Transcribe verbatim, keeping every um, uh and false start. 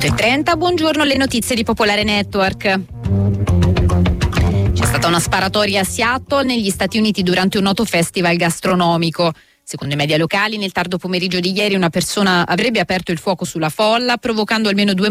otto e trenta, buongiorno, le notizie di Popolare Network. C'è stata una sparatoria a Seattle, negli Stati Uniti, durante un noto festival gastronomico. Secondo i media locali, nel tardo pomeriggio di ieri una persona avrebbe aperto il fuoco sulla folla, provocando almeno due